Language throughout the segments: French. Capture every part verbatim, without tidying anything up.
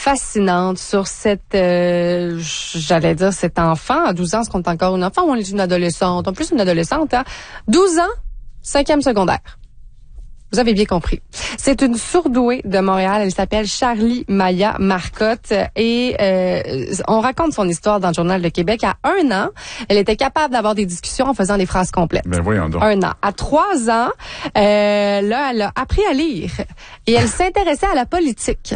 fascinante sur cette, euh, j'allais dire cet enfant à douze ans, est-ce qu'on est encore une enfant ou on est une adolescente? En plus, une adolescente, hein? douze ans, cinquième secondaire. Vous avez bien compris. C'est une surdouée de Montréal. Elle s'appelle Charlie Maya Marcotte et euh, on raconte son histoire dans le Journal de Québec. À un an, elle était capable d'avoir des discussions en faisant des phrases complètes. Ben voyons donc. Un an. À trois ans, euh, là, elle a appris à lire et elle s'intéressait à la politique.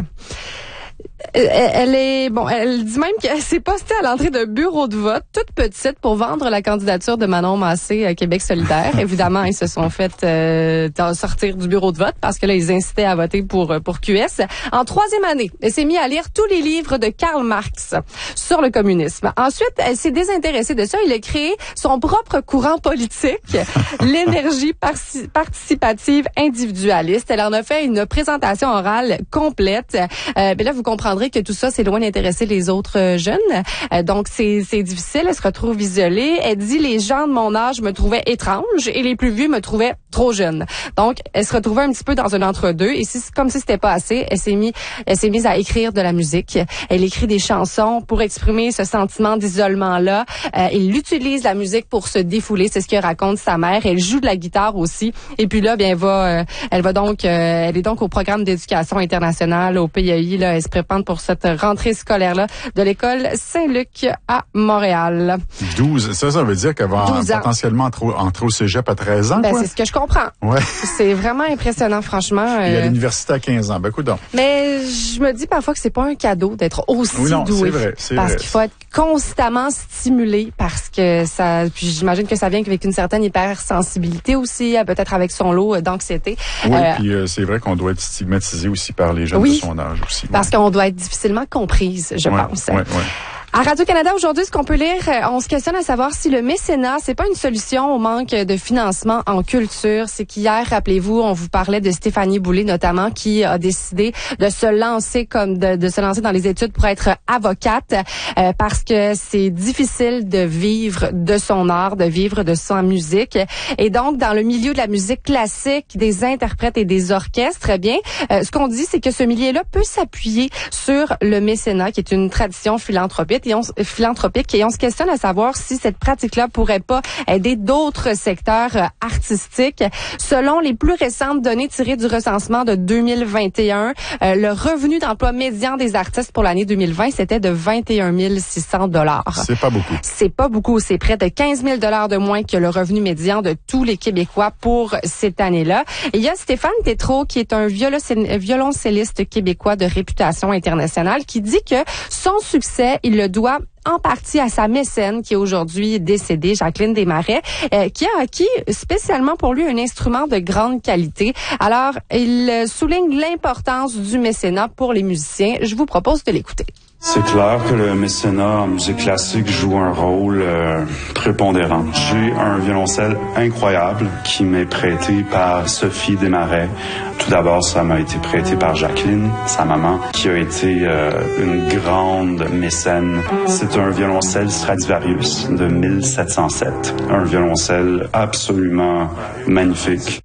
Elle est bon. Elle dit même qu'elle s'est postée à l'entrée d'un bureau de vote, toute petite, pour vendre la candidature de Manon Massé à Québec solidaire. Évidemment, ils se sont fait euh, sortir du bureau de vote parce que là, ils incitaient à voter pour pour Q S. En troisième année, elle s'est mise à lire tous les livres de Karl Marx sur le communisme. Ensuite, elle s'est désintéressée de ça. Il a créé son propre courant politique, l'énergie par- participative individualiste. Elle en a fait une présentation orale complète. Euh, ben là, vous comprendrez que tout ça, c'est loin d'intéresser les autres euh, jeunes. Euh, donc, c'est, c'est difficile. Elle se retrouve isolée. Elle dit, les gens de mon âge me trouvaient étrange et les plus vieux me trouvaient trop jeune. Donc, elle se retrouvait un petit peu dans un entre-deux. Et si, comme si c'était pas assez, elle s'est mise, elle s'est mise à écrire de la musique. Elle écrit des chansons pour exprimer ce sentiment d'isolement-là. Euh, elle utilise la musique pour se défouler. C'est ce que raconte sa mère. Elle joue de la guitare aussi. Et puis là, bien, elle va, euh, elle va donc, euh, elle est donc au programme d'éducation internationale au P I A I. Là, elle se prépare pour cette rentrée scolaire-là de l'école Saint-Luc à Montréal. douze, ça, ça veut dire qu'elle va potentiellement entrer, entrer au cégep à treize ans, ben, quoi? C'est ce que je comprends. Ouais. C'est vraiment impressionnant, franchement. Et à euh... l'université à quinze ans. Ben, écoute donc. Mais je me dis parfois que c'est pas un cadeau d'être aussi oui, non, doué. C'est vrai, c'est parce vrai. qu'il faut être constamment stimulé parce que ça, puis j'imagine que ça vient avec une certaine hypersensibilité aussi, peut-être avec son lot d'anxiété. Oui, euh, puis euh, c'est vrai qu'on doit être stigmatisé aussi par les jeunes oui, de son âge aussi. Parce ouais. qu'on doit être difficilement comprise, je ouais, pense. Ouais, ouais. À Radio-Canada, aujourd'hui, ce qu'on peut lire, on se questionne à savoir si le mécénat, c'est pas une solution au manque de financement en culture. C'est qu'hier, rappelez-vous, on vous parlait de Stéphanie Boulay, notamment, qui a décidé de se lancer comme de, de se lancer dans les études pour être avocate, euh, parce que c'est difficile de vivre de son art, de vivre de sa musique. Et donc, dans le milieu de la musique classique, des interprètes et des orchestres, eh bien, euh, ce qu'on dit, c'est que ce milieu-là peut s'appuyer sur le mécénat, qui est une tradition philanthropique. Et on, philanthropique et on se questionne à savoir si cette pratique-là pourrait pas aider d'autres secteurs euh, artistiques. Selon les plus récentes données tirées du recensement de deux mille vingt et un, euh, le revenu d'emploi médian des artistes pour l'année deux mille vingt, c'était de vingt et un mille six cents dollars. C'est pas beaucoup. C'est pas beaucoup. C'est près de quinze mille dollars de moins que le revenu médian de tous les Québécois pour cette année-là. Et il y a Stéphane Tétrault, qui est un violoncelliste québécois de réputation internationale, qui dit que son succès, il le doit en partie à sa mécène qui est aujourd'hui décédée, Jacqueline Desmarais, euh, qui a acquis spécialement pour lui un instrument de grande qualité. Alors, il souligne l'importance du mécénat pour les musiciens. Je vous propose de l'écouter. C'est clair que le mécénat en musique classique joue un rôle euh, prépondérant. J'ai un violoncelle incroyable qui m'est prêté par Sophie Desmarais. Tout d'abord, ça m'a été prêté par Jacqueline, sa maman, qui a été euh, une grande mécène. C'est un violoncelle Stradivarius de mille sept cent sept. Un violoncelle absolument magnifique.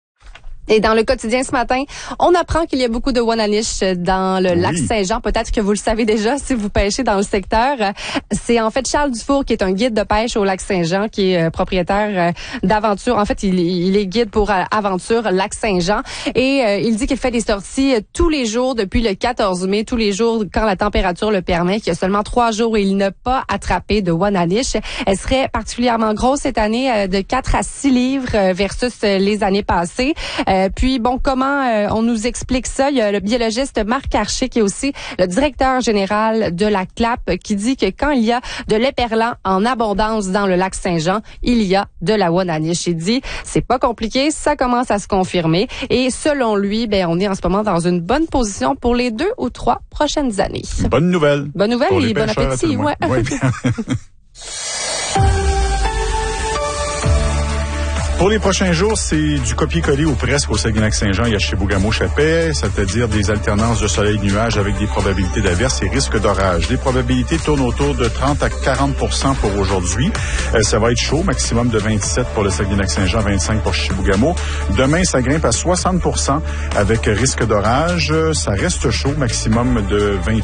Et dans le quotidien ce matin, on apprend qu'il y a beaucoup de Wananiche dans le oui. lac Saint-Jean. Peut-être que vous le savez déjà si vous pêchez dans le secteur. C'est en fait Charles Dufour qui est un guide de pêche au lac Saint-Jean, qui est propriétaire d'aventure. En fait, il, il est guide pour Aventure Lac Saint-Jean. Et euh, il dit qu'il fait des sorties tous les jours depuis le quatorze mai, tous les jours quand la température le permet, qu'il y a seulement trois jours où il n'a pas attrapé de Wananiche. Elle serait particulièrement grosse cette année, de quatre à six livres versus les années passées. Euh, puis, bon, comment euh, on nous explique ça? Il y a le biologiste Marc Archer, qui est aussi le directeur général de la C L A P, qui dit que quand il y a de l'éperlan en abondance dans le lac Saint-Jean, il y a de la Wananiche. Il dit, c'est pas compliqué, ça commence à se confirmer. Et selon lui, ben, on est en ce moment dans une bonne position pour les deux ou trois prochaines années. Bonne nouvelle. Bonne nouvelle et bon appétit. Ouais. Ouais. Pour les prochains jours, c'est du copier-coller ou presque au Saguenay-Lac-Saint-Jean et à Chibougamau-Chapais, c'est-à-dire des alternances de soleil et de nuages avec des probabilités d'averses et risques d'orage. Les probabilités tournent autour de trente à quarante pour cent pour aujourd'hui. Euh, ça va être chaud, maximum de vingt-sept pour le Saguenay-Lac-Saint-Jean, vingt-cinq pour Chibougamau. Demain, ça grimpe à soixante pour cent avec risque d'orage. Ça reste chaud, maximum de vingt